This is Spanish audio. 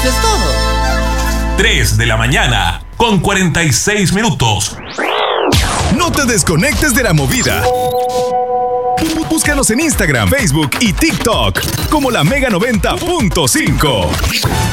es todo. 3 de la mañana, con 46 minutos. No te desconectes de la movida. Búscanos en Instagram, Facebook y TikTok como La Mega 90.5.